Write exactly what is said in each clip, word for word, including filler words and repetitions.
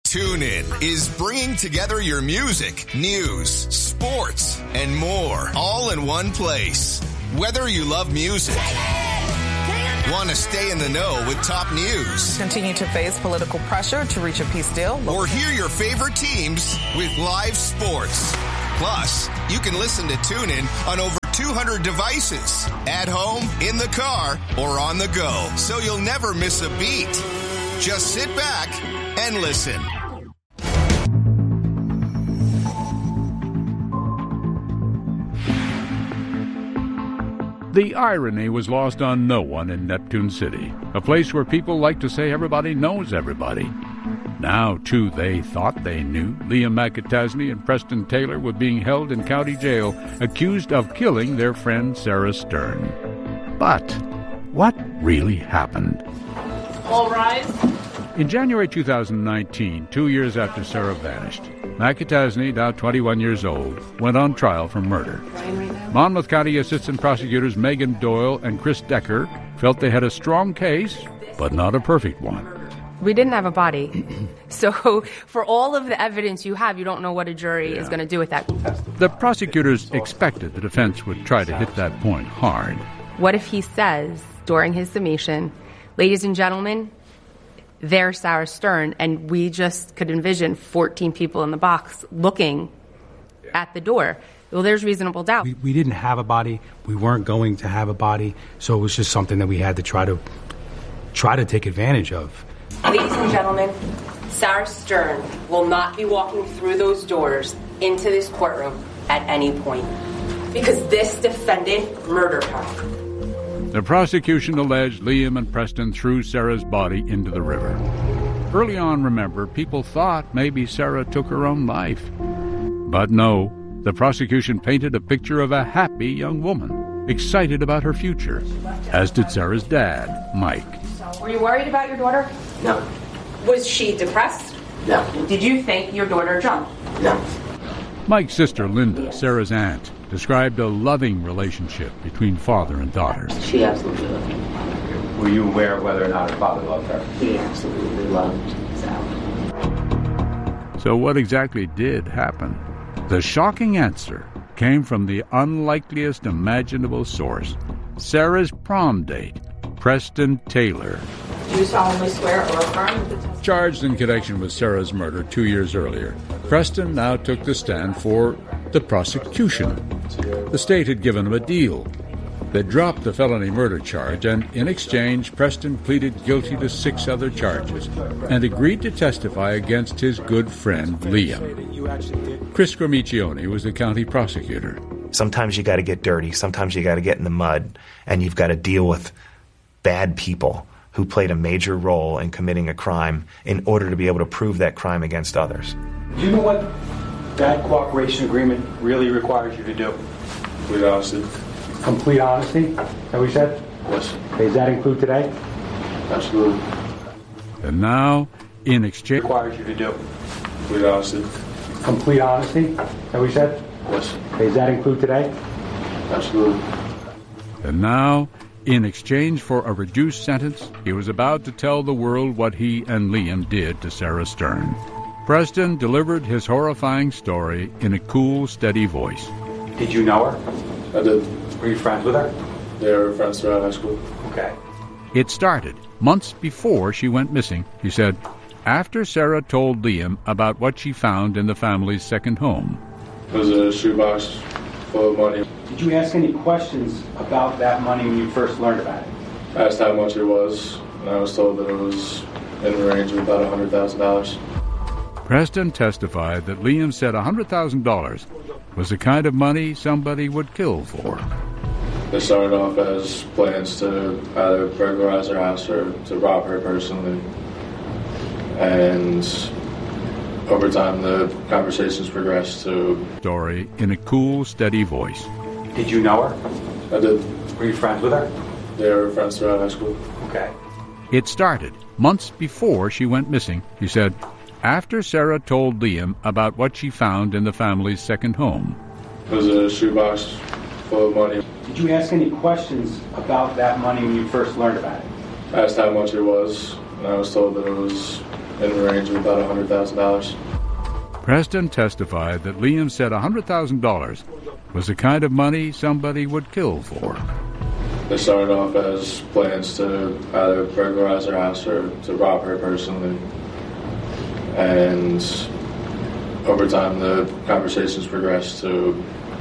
TuneIn is bringing together your music, news, sports, and more all in one place. Whether you love music, want to stay in the know with top news, continue to face political pressure to reach a peace deal, or hear your favorite teams with live sports. Plus, you can listen to TuneIn on over two hundred devices, at home, in the car, or on the go, so you'll never miss a beat. Just sit back and listen. The irony was lost on no one in Neptune City, a place where people like to say everybody knows everybody. Now, too, they thought they knew Liam McAtasney and Preston Taylor were being held in county jail, accused of killing their friend Sarah Stern. But what really happened? All rise. In January two thousand nineteen, two years after Sarah vanished, McAtasney, now twenty-one years old, went on trial for murder. Monmouth County Assistant Prosecutors Megan Doyle and Chris Decker felt they had a strong case, but not a perfect one. We didn't have a body. So for all of the evidence you have, you don't know what a jury yeah. is going to do with that. The prosecutors expected the defense would try to hit that point hard. What if he says during his summation, ladies and gentlemen, there's Sarah Stern, and we just could envision fourteen people in the box looking at the door. Well, there's reasonable doubt. We, we didn't have a body. We weren't going to have a body. So it was just something that we had to try to try to take advantage of. Ladies and gentlemen, Sarah Stern will not be walking through those doors into this courtroom at any point because this defendant murdered her. The prosecution alleged Liam and Preston threw Sarah's body into the river. Early on, remember, people thought maybe Sarah took her own life. But no, the prosecution painted a picture of a happy young woman, excited about her future, as did Sarah's dad, Mike. Were you worried about your daughter? No. Was she depressed? No. Did you think your daughter jumped? No. Mike's sister, Linda, Sarah's aunt, described a loving relationship between father and daughter. She absolutely loved me. Were you aware of whether or not her father loved her? He absolutely loved Sarah. So what exactly did happen? The shocking answer came from the unlikeliest imaginable source. Sarah's prom date, Preston Taylor. Do you solemnly swear or affirm? Charged in connection with Sarah's murder two years earlier, Preston now took the stand for the prosecution. The state had given him a deal. They dropped the felony murder charge, and in exchange, Preston pleaded guilty to six other charges and agreed to testify against his good friend, Liam. Chris Gramiccioni was the county prosecutor. Sometimes you got to get dirty. Sometimes you got to get in the mud, and you've got to deal with bad people who played a major role in committing a crime in order to be able to prove that crime against others. Do you know what that cooperation agreement really requires you to do? Complete honesty. Complete honesty? Is that what you said? Yes. Does that include today? Absolutely. And now, in exchange... Requires you to do? Complete honesty. Complete honesty? Is that what you said? Yes. Does that include today? Absolutely. And now, in exchange for a reduced sentence, he was about to tell the world what he and Liam did to Sarah Stern. Preston delivered his horrifying story in a cool, steady voice. Did you know her? I did. Were you friends with her? They were friends throughout high school. Okay. It started months before she went missing, he said, after Sarah told Liam about what she found in the family's second home. It was a shoebox full of money. Did you ask any questions about that money when you first learned about it? I asked how much it was, and I was told that it was in the range of about one hundred thousand dollars. Preston testified that Liam said one hundred thousand dollars was the kind of money somebody would kill for. They started off as plans to either burglarize her house or to rob her personally. And over time, the conversations progressed to... Story in a cool, steady voice. Did you know her? I did. Were you friends with her? They were friends throughout high school. Okay. It started months before she went missing, he said, after Sarah told Liam about what she found in the family's second home. It was a shoebox full of money. Did you ask any questions about that money when you first learned about it? I asked how much it was, and I was told that it was in the range of about one hundred thousand dollars. Preston testified that Liam said one hundred thousand dollars was the kind of money somebody would kill for. They started off as plans to either burglarize her house or to rob her personally. And over time, the conversations progressed to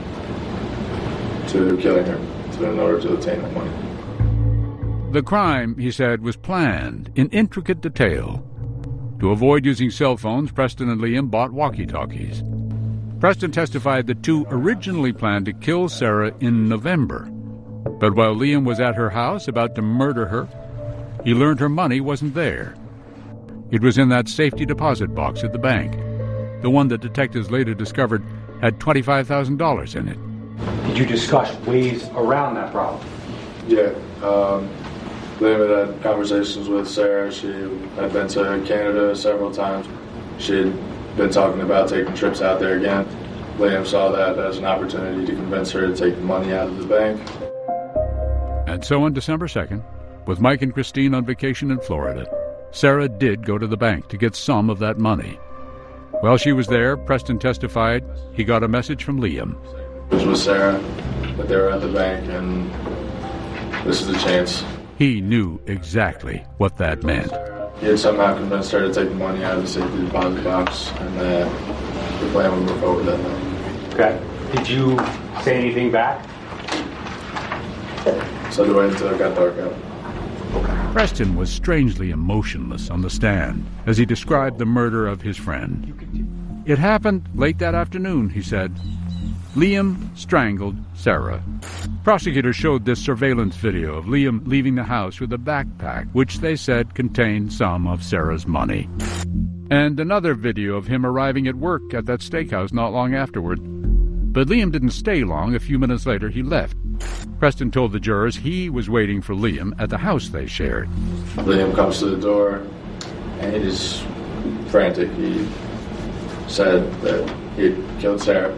to killing her to, in order to obtain that money. The crime, he said, was planned in intricate detail. To avoid using cell phones, Preston and Liam bought walkie-talkies. Preston testified the two originally planned to kill Sarah in November. But while Liam was at her house about to murder her, he learned her money wasn't there. It was in that safety deposit box at the bank, the one that detectives later discovered had twenty-five thousand dollars in it. Did you discuss ways around that problem? Yeah. Um, Liam had had conversations with Sarah. She had been to Canada several times. She had been talking about taking trips out there again. Liam saw that as an opportunity to convince her to take the money out of the bank. And so on December second, with Mike and Christine on vacation in Florida, Sarah did go to the bank to get some of that money. While she was there, Preston testified he got a message from Liam. It was with Sarah that they were at the bank, and this is the chance. He knew exactly what that meant. He had somehow convinced her to take the money out of the safety deposit box, and that the plan would move forward that night. Okay. Did you say anything back? So the way until it got dark out. Preston was strangely emotionless on the stand as he described the murder of his friend. It happened late that afternoon, he said. Liam strangled Sarah. Prosecutors showed this surveillance video of Liam leaving the house with a backpack, which they said contained some of Sarah's money. And another video of him arriving at work at that steakhouse not long afterward. But Liam didn't stay long. A few minutes later, he left. Preston told the jurors he was waiting for Liam at the house they shared. Liam comes to the door, and he's frantic. He said that he had killed Sarah,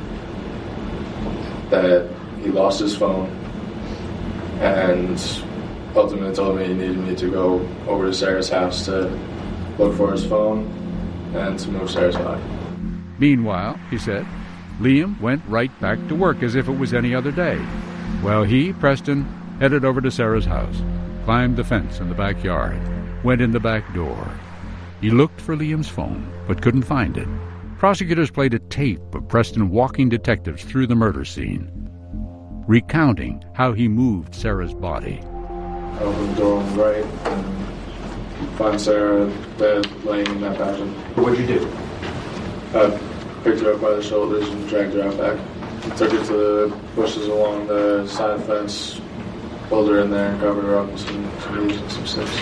that he lost his phone, and ultimately told me he needed me to go over to Sarah's house to look for his phone and to move Sarah's body. Meanwhile, he said, Liam went right back to work as if it was any other day, while he, Preston, headed over to Sarah's house, climbed the fence in the backyard, went in the back door. He looked for Liam's phone, but couldn't find it. Prosecutors played a tape of Preston walking detectives through the murder scene, recounting how he moved Sarah's body. I opened the door on the right and found Sarah dead, laying in that fashion. What'd you do? I picked her up by the shoulders and dragged her out back. Took her to the bushes along the side fence, pulled her in there and covered her up with some, some leaves and some sticks.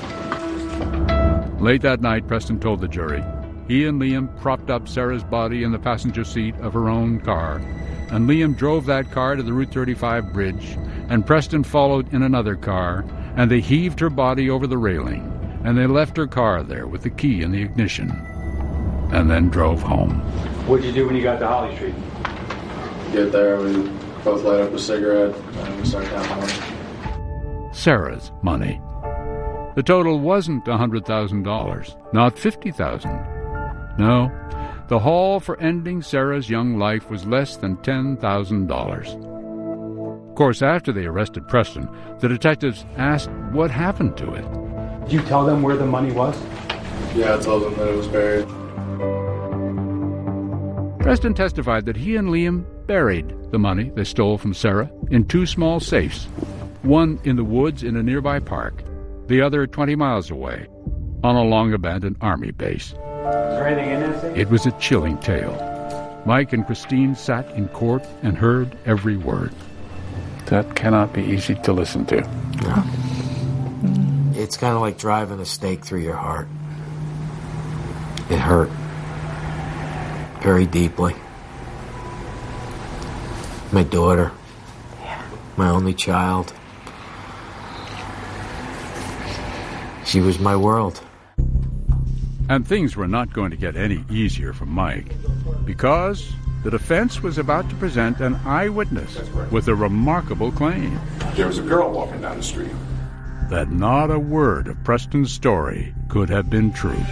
Late that night, Preston told the jury he and Liam propped up Sarah's body in the passenger seat of her own car, and Liam drove that car to the Route thirty-five bridge, and Preston followed in another car, and they heaved her body over the railing, and they left her car there with the key in the ignition, and then drove home. What'd you do when you got to Holly Street? Get there, we both light up a cigarette, and we start counting money. Sarah's money. The total wasn't one hundred thousand dollars, not fifty thousand dollars. No, the haul for ending Sarah's young life was less than ten thousand dollars. Of course, after they arrested Preston, the detectives asked what happened to it. Did you tell them where the money was? Yeah, I told them that it was buried. Preston testified that he and Liam buried the money they stole from Sarah in two small safes, one in the woods in a nearby park, the other twenty miles away, on a long-abandoned Army base. Is there anything in that safe? It was a chilling tale. Mike and Christine sat in court and heard every word. That cannot be easy to listen to. No. It's kind of like driving a stake through your heart. It hurt. Very deeply. My daughter. My only child. She was my world. And things were not going to get any easier for Mike, because the defense was about to present an eyewitness with a remarkable claim. There was a girl walking down the street. that not a word of Preston's story could have been true.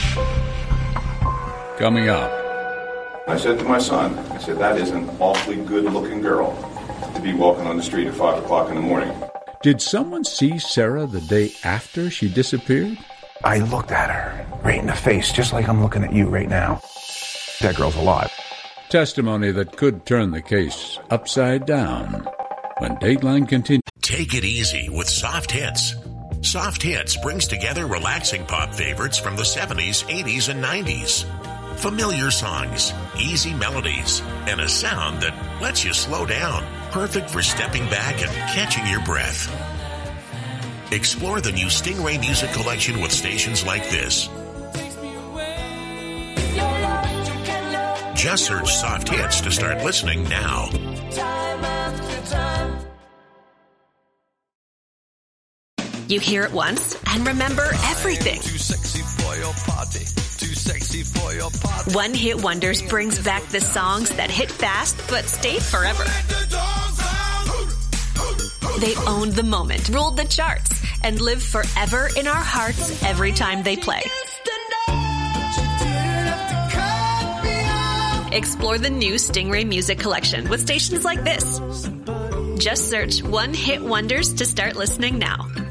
Coming up. I said to my son, I said, that is an awfully good-looking girl to be walking on the street at five o'clock in the morning. Did someone see Sarah the day after she disappeared? I looked at her right in the face, just like I'm looking at you right now. That girl's alive. Testimony that could turn the case upside down when Dateline continues. Take it easy with Soft Hits. Soft Hits brings together relaxing pop favorites from the seventies, eighties, and nineties. Familiar songs, easy melodies, and a sound that lets you slow down. Perfect for stepping back and catching your breath. Explore the new Stingray Music Collection with stations like this. Just search Soft Hits to start listening now. You hear it once and remember everything. Too sexy for your party. Too sexy for your party. One Hit Wonders brings back the songs that hit fast but stayed forever. They owned the moment, ruled the charts, and live forever in our hearts every time they play. Explore the new Stingray Music Collection with stations like this. Just search One Hit Wonders to start listening now.